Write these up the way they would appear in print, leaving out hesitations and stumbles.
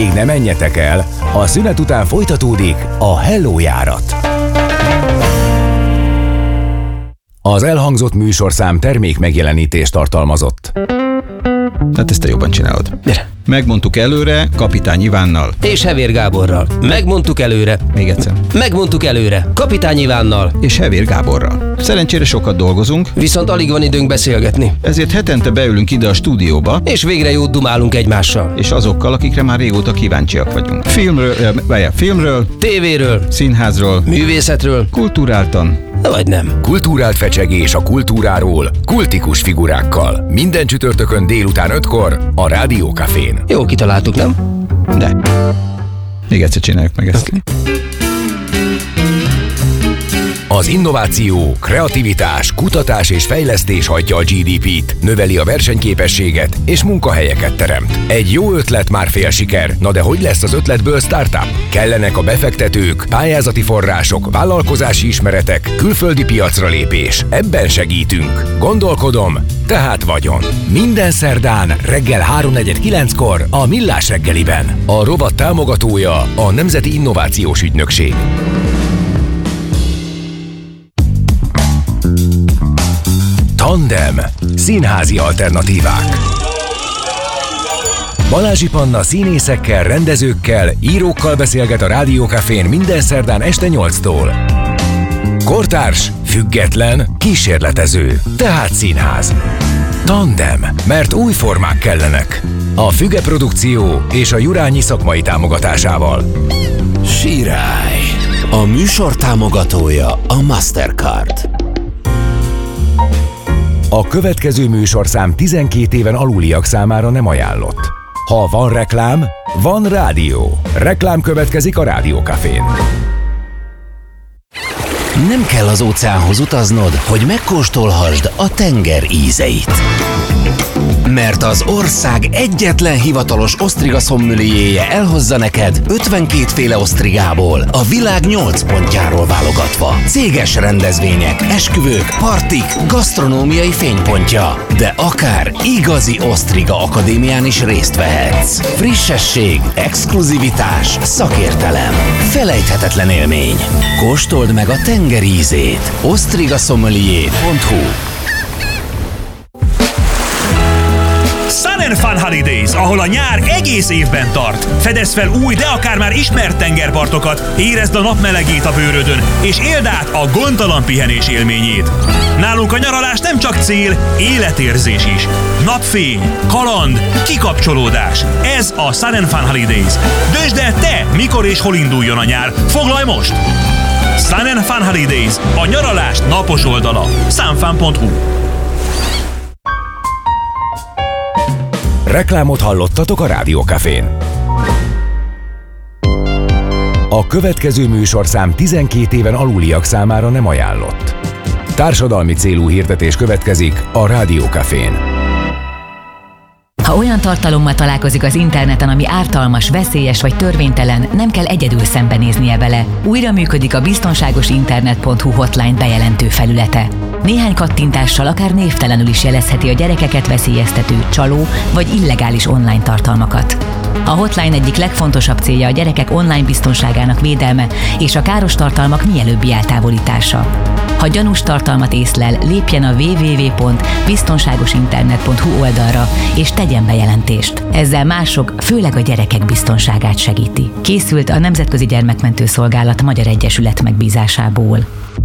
Még ne menjetek el, a szünet után folytatódik a Hello járat. Az elhangzott műsorszám termék megjelenítést tartalmazott. Hát ezt te jobban csinálod. Mire? Megmondtuk előre Kapitány Ivánnal. És Hevér Gáborral. Megmondtuk előre. Még egyszer. Megmondtuk előre. Kapitány Ivánnal. És Hevér Gáborral. Szerencsére sokat dolgozunk. Viszont alig van időnk beszélgetni. Ezért hetente beülünk ide a stúdióba. És végre jót dumálunk egymással. És azokkal, akikre már régóta kíváncsiak vagyunk. Filmről, tévéről, színházról, művészetről, kulturáltan. Vagy nem. Kulturált fecsegés a kultúráról, kultikus figurákkal. Minden csütörtökön délután 5-kor a Rádió Cafén. Jó kitaláltuk, nem? De. Még egyszer csináljuk meg ezt. Okay. Az innováció, kreativitás, kutatás és fejlesztés hajtja a GDP-t, növeli a versenyképességet és munkahelyeket teremt. Egy jó ötlet már fél siker, na de hogy lesz az ötletből startup? Kellenek a befektetők, pályázati források, vállalkozási ismeretek, külföldi piacra lépés. Ebben segítünk. Gondolkodom, tehát vagyon. Minden szerdán reggel 3:49-kor a Millás reggeliben. A rovat támogatója a Nemzeti Innovációs Ügynökség. Tandem. Színházi alternatívák. Balázsi Panna színészekkel, rendezőkkel, írókkal beszélget a Rádió Cafén minden szerdán este 8-tól. Kortárs, független, kísérletező, tehát színház. Tandem, mert új formák kellenek. A Füge Produkció és a Jurányi szakmai támogatásával. Sirály. A műsor támogatója a Mastercard. A következő műsorszám 12 éven aluliak számára nem ajánlott. Ha van reklám, van rádió. Reklám következik a Rádió Cafén. Nem kell az óceánhoz utaznod, hogy megkóstolhassd a tenger ízeit. Mert az ország egyetlen hivatalos osztriga szommelierje elhozza neked 52 féle osztrigából, a világ 8 pontjáról válogatva. Céges rendezvények, esküvők, partik, gasztronómiai fénypontja. De akár igazi osztriga akadémián is részt vehetsz. Frissesség, exkluzivitás, szakértelem. Felejthetetlen élmény. Kóstold meg a tenger ízét. ostrigasommelier.hu. Sun & Fun Holidays, ahol a nyár egész évben tart. Fedezd fel új, de akár már ismert tengerpartokat, érezd a nap melegét a bőrödön, és éld át a gondtalan pihenés élményét. Nálunk a nyaralás nem csak cél, életérzés is. Napfény, kaland, kikapcsolódás. Ez a Sun & Fun Holidays. Döntsd el te, mikor és hol induljon a nyár. Foglalj most! Sun & Fun Holidays, a nyaralás napos oldala. sunfun.hu. Reklámot hallottatok a Rádió Cafén. A következő műsorszám 12 éven aluliak számára nem ajánlott. Társadalmi célú hirdetés következik a Rádió Cafén. Ha olyan tartalommal találkozik az interneten, ami ártalmas, veszélyes vagy törvénytelen, nem kell egyedül szembenéznie vele. Újra működik a biztonságosinternet.hu hotline bejelentő felülete. Néhány kattintással akár névtelenül is jelezheti a gyerekeket veszélyeztető, csaló vagy illegális online tartalmakat. A hotline egyik legfontosabb célja a gyerekek online biztonságának védelme és a káros tartalmak mielőbbi eltávolítása. Ha gyanús tartalmat észlel, lépjen a www.biztonságosinternet.hu oldalra és tegyen bejelentést. Ezzel mások, főleg a gyerekek biztonságát segíti. Készült a Nemzetközi Gyermekmentő Szolgálat Magyar Egyesület megbízásából.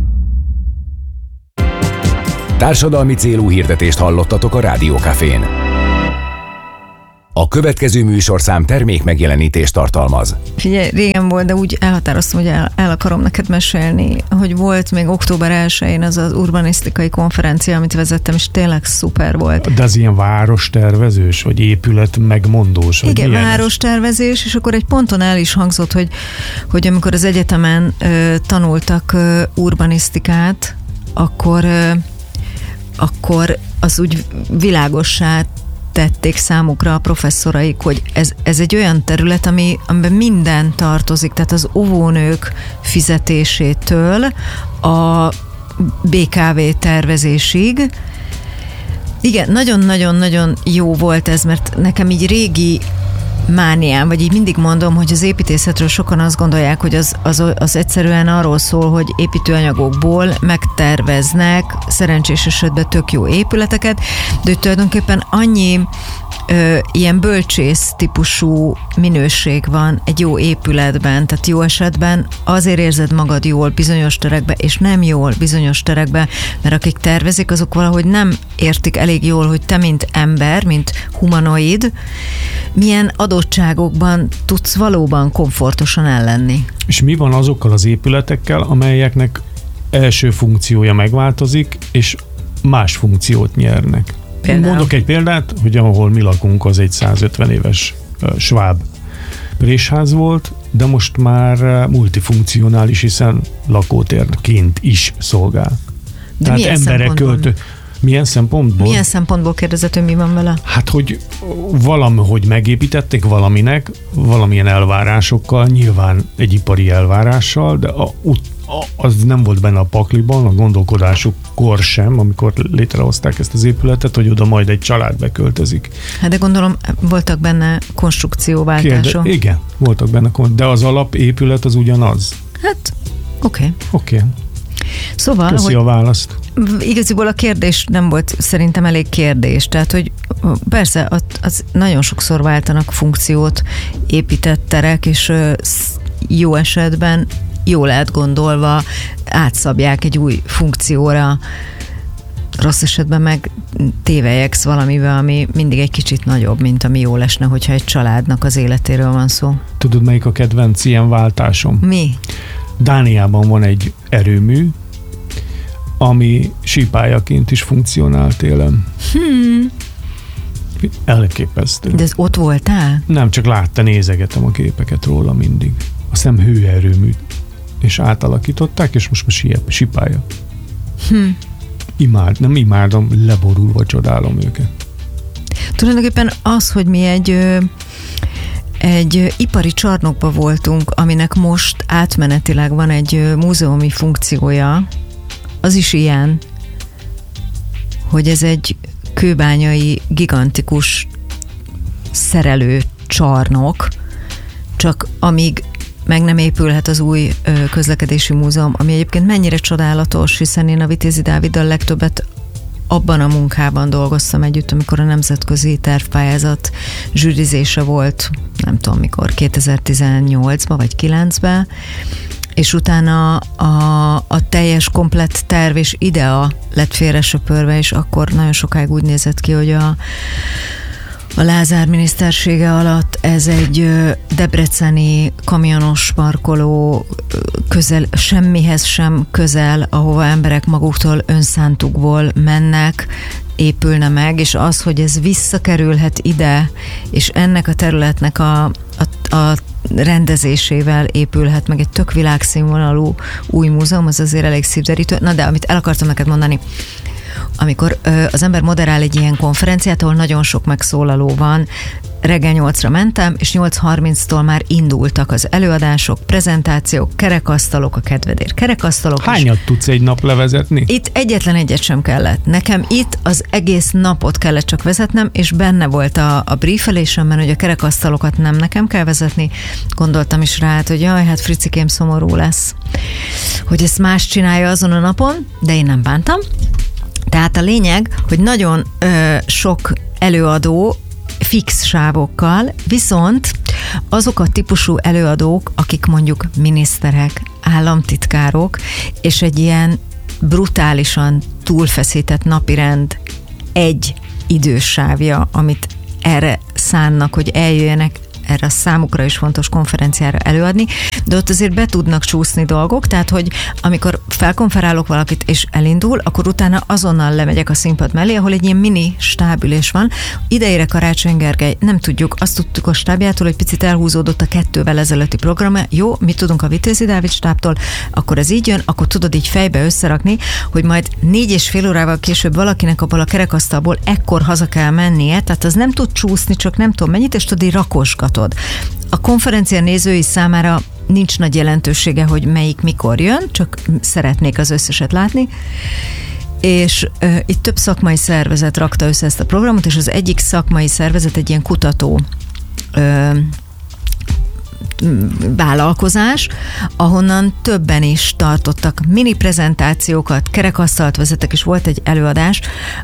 Társadalmi célú hirdetést hallottatok a Rádió Cafén. A következő műsorszám termék megjelenítést tartalmaz. Figyelj, régen volt, de úgy elhatároztam, hogy el akarom neked mesélni, hogy volt még október 1-én az az urbanisztikai konferencia, amit vezettem, és tényleg szuper volt. De az ilyen várostervezős, vagy épület megmondós? Igen, várostervezés, és akkor egy ponton el is hangzott, hogy amikor az egyetemen tanultak urbanisztikát, akkor az úgy világossá tették számukra a professzoraik, hogy ez egy olyan terület, amiben minden tartozik, tehát az óvónők fizetésétől a BKV tervezésig. Igen, nagyon-nagyon-nagyon jó volt ez, mert nekem így régi mániám, vagy így mindig mondom, hogy az építészetről sokan azt gondolják, hogy az egyszerűen arról szól, hogy építőanyagokból megterveznek szerencsés esetben tök jó épületeket, de hogy tulajdonképpen annyi ilyen bölcsész típusú minőség van egy jó épületben, tehát jó esetben azért érzed magad jól bizonyos terekbe, és nem jól bizonyos terekbe, mert akik tervezik, azok valahogy nem értik elég jól, hogy te, mint ember, mint humanoid, milyen adottságokban tudsz valóban komfortosan ellenni. És mi van azokkal az épületekkel, amelyeknek első funkciója megváltozik, és más funkciót nyernek? Például? Mondok egy példát, hogy ahol mi lakunk, az egy 150 éves sváb présház volt, de most már multifunkcionális, hiszen lakótérként is szolgál. De tehát milyen emberek Milyen szempontból? Milyen szempontból kérdezett, hogy mi van vele? Hát, hogy valahogy megépítették valaminek, valamilyen elvárásokkal, nyilván egy ipari elvárással, de az nem volt benne a pakliban, a gondolkodásukkor sem, amikor létrehozták ezt az épületet, hogy oda majd egy család beköltözik. Hát de gondolom, voltak benne konstrukcióváltások. Igen, voltak benne, de az alapépület az ugyanaz. Hát, oké. Szóval, köszi a választ. Igaziból a kérdés nem volt szerintem elég kérdés, tehát hogy persze az nagyon sokszor váltanak funkciót épített terek, és jó esetben jól átgondolva átszabják egy új funkcióra, rossz esetben meg tévelyegsz valamivel, ami mindig egy kicsit nagyobb, mint ami jól esne, hogyha egy családnak az életéről van szó. Tudod, melyik a kedvenc ilyen váltásom? Mi? Dániában van egy erőmű, ami sípályaként is funkcionál télen. Elképesztő. De ez ott voltál? Nem, csak nézegetem a képeket róla mindig. Azt hiszem hőerőmű. És átalakították, és most sípálja. Nem imádom, leborulva csodálom őket. Tulajdonképpen az, hogy mi egy ipari csarnokba voltunk, aminek most átmenetileg van egy múzeumi funkciója, az is ilyen, hogy ez egy kőbányai gigantikus szerelő csarnok, csak amíg meg nem épülhet az új közlekedési múzeum, ami egyébként mennyire csodálatos, hiszen én a Vitézi Dáviddal legtöbbet abban a munkában dolgoztam együtt, amikor a nemzetközi tervpályázat zsűrizése volt, nem tudom mikor, 2018-ban vagy 2009-ben, és utána a teljes komplett terv és idea lett félresöpörve, és akkor nagyon sokáig úgy nézett ki, hogy a Lázár minisztersége alatt ez egy debreceni kamionos parkoló, semmihez sem közel, ahova emberek maguktól önszántukból mennek, épülne meg, és az, hogy ez visszakerülhet ide, és ennek a területnek a rendezésével épülhet meg egy tök világszínvonalú új múzeum, az azért elég szívderítő. Na de amit el akartam neked mondani, amikor az ember moderál egy ilyen konferenciát, ahol nagyon sok megszólaló van, reggel 8-ra mentem, és 8:30-tól már indultak az előadások, prezentációk, kerekasztalok, a kedvedért kerekasztalok. Hányat tudsz egy nap levezetni? Itt egyetlen egyet sem kellett. Nekem itt az egész napot kellett csak vezetnem, és benne volt a briefelésemben, hogy a kerekasztalokat nem nekem kell vezetni. Gondoltam is rá, hogy jaj, hát Fricikém szomorú lesz, hogy ezt más csinálja azon a napon, de én nem bántam. Tehát a lényeg, hogy nagyon sok előadó fix sávokkal, viszont azok a típusú előadók, akik mondjuk miniszterek, államtitkárok, és egy ilyen brutálisan túlfeszített napirend egy idősávja, amit erre szánnak, hogy eljöjjenek erre a számukra is fontos konferenciára előadni, de ott azért be tudnak csúszni dolgok, tehát hogy amikor felkonferálok valakit és elindul, akkor utána azonnal lemegyek a színpad mellé, ahol egy ilyen mini stábülés van. Ideére Karácsony Gergely, nem tudjuk, azt tudtuk a stábjától, hogy picit elhúzódott a 2-vel ezelőtti programja. Jó, mi tudunk a Vitézi Dávid stábtól, akkor ez így jön, akkor tudod így fejbe összerakni, hogy majd 4,5 órával később valakinek abból a kerekasztalból ekkor haza kell mennie, tehát az nem tud csúszni, csak nem tudom mennyit, és tudod, így rakosgatod. A konferencia nézői számára nincs nagy jelentősége, hogy melyik mikor jön, csak szeretnék az összeset látni. És itt több szakmai szervezet rakta össze ezt a programot, és az egyik szakmai szervezet egy ilyen kutató vállalkozás, ahonnan többen is tartottak mini prezentációkat, kerekasztalt vezettek, és volt egy előadás,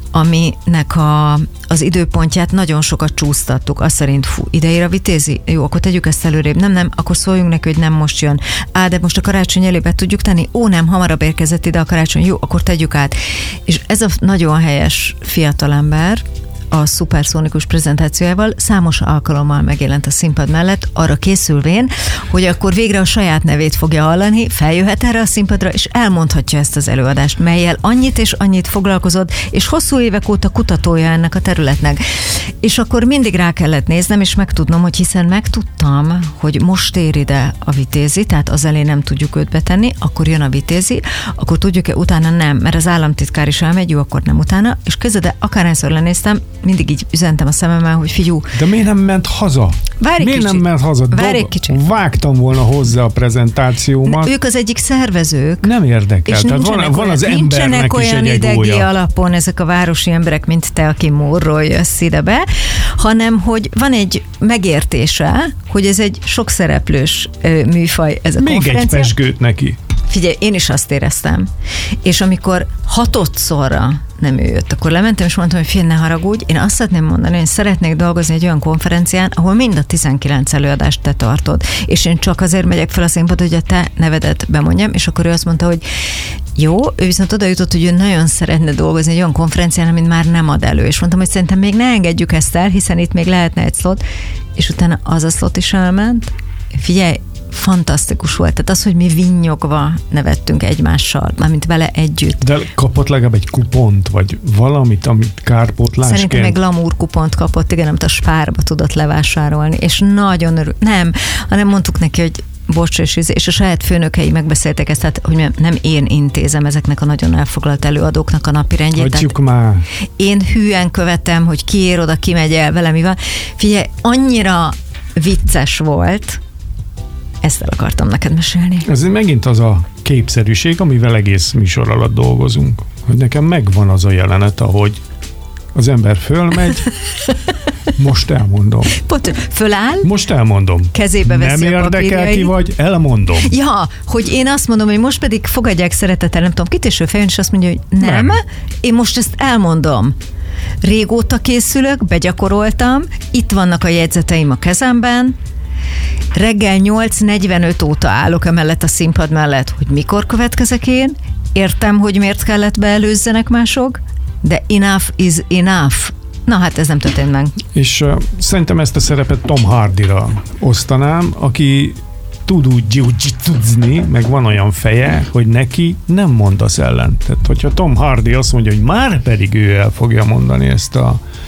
aminek az időpontját nagyon sokat csúsztattuk, azt szerint, ideér a Vitézi? Jó, akkor tegyük ezt előrébb. Nem, akkor szóljunk neki, hogy nem most jön. De most a karácsony elébe tudjuk tenni? Nem, hamarabb érkezett ide a karácsony. Jó, akkor tegyük át. És ez a nagyon helyes fiatalember a szuperszónikus prezentációjával számos alkalommal megjelent a színpad mellett, arra készülvén, hogy akkor végre a saját nevét fogja hallani, feljöhet erre a színpadra, és elmondhatja ezt az előadást, mellyel annyit és annyit foglalkozott, és hosszú évek óta kutatója ennek a területnek. És akkor mindig rá kellett néznem, és megtudnom, hogy hiszen megtudtam, hogy most ér ide a Vitézi, tehát az elé nem tudjuk őt betenni, akkor jön a Vitézi, akkor tudjuk-e utána nem, mert az államtitkár is elmegy, jó, akkor nem utána, és közben, de akárhányszor lenéztem, mindig így üzentem a szememmel, hogy figyú. De miért nem ment haza? Miért nem ment haza? Vágtam volna hozzá a prezentációmat. Ők az egyik szervezők. Nem érdekel. Tehát van az embernek is egy egója. Idegi alapon ezek a városi emberek, mint te, aki Múrról jössz ide be, hanem hogy van egy megértése, hogy ez egy sok szereplős műfaj, ez a még konferencia. Egy pezsgőt neki. Figyelj, én is azt éreztem. És amikor 6-szorra nem ő jött, akkor lementem, és mondtam, hogy ne haragudj, én azt szeretném mondani, hogy szeretnék dolgozni egy olyan konferencián, ahol mind a 19 előadást te tartod. És én csak azért megyek fel a színpadra, hogy a te nevedet bemondjam, és akkor ő azt mondta, hogy jó, ő viszont oda jutott, hogy ő nagyon szeretne dolgozni egy olyan konferencián, amit már nem ad elő. És mondtam, hogy szerintem még ne engedjük ezt el, hiszen itt még lehetne egy slot, és utána az a slot is elment. Figyelj, fantasztikus volt. Tehát az, hogy mi vinnyogva nevettünk egymással, mármint vele együtt. De kapott legalább egy kupont, vagy valamit, amit kárpótlásként? Szerintem egy glamour kupont kapott, igen, amit a Spárba tudott levásárolni, és nagyon nem, hanem mondtuk neki, hogy bocs, és a saját főnökei megbeszéltek ezt, tehát, hogy nem én intézem ezeknek a nagyon elfoglalt előadóknak a napirendjét. Hagyjuk már. Én hűen követem, hogy ki ér oda, ki megy el, vele mi van. Figyelj, annyira vicces volt, ezt el akartam neked mesélni. Ez megint az a képszerűség, amivel egész műsor alatt dolgozunk. Hogy nekem megvan az a jelenet, ahogy az ember fölmegy, most elmondom. Föláll? Most elmondom. Kezébe veszi nem érdekel ki vagy, elmondom. Ja, hogy én azt mondom, hogy most pedig fogadják szeretettel, nem tudom, kit, és ő feljön, és azt mondja, hogy nem, én most ezt elmondom. Régóta készülök, begyakoroltam, itt vannak a jegyzeteim a kezemben, reggel 8:45 óta állok emellett a színpad mellett, hogy mikor következek én, értem, hogy miért kellett beelőzzenek mások, de enough is enough. Na hát ez nem történt meg. És szerintem ezt a szerepet Tom Hardyra osztanám, aki tud úgy jiu-jitsuzni, meg van olyan feje, hogy neki nem mondasz ellen. Tehát, hogyha Tom Hardy azt mondja, hogy már pedig ő el fogja mondani ezt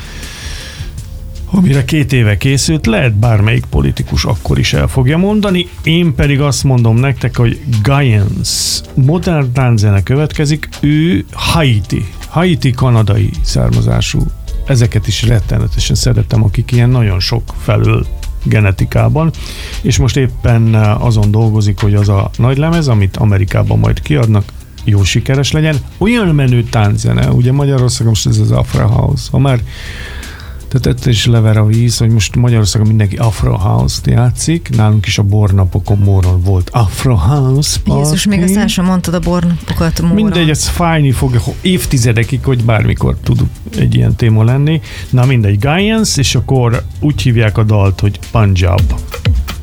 amire 2 éve készült, lehet bármelyik politikus akkor is el fogja mondani, én pedig azt mondom nektek, hogy Gaians modern tánzene következik, ő Haiti kanadai származású. Ezeket is rettenetesen szeretem, akik ilyen nagyon sok felől genetikában, és most éppen azon dolgozik, hogy az a nagy lemez, amit Amerikában majd kiadnak, jó sikeres legyen. Olyan menő tánzene, ugye Magyarországon most ez az Afro House, ha már tehát is lever a víz, hogy most Magyarországon mindenki Afro House-t játszik, nálunk is a bornapokon Móron volt Afro House party. Jézus, még aztán sem mondtad a bornapokat Móron. Mindegy, ez fájni fog évtizedekig, hogy bármikor tud egy ilyen téma lenni. Na mindegy, Gaians, és akkor úgy hívják a dalt, hogy Punjab.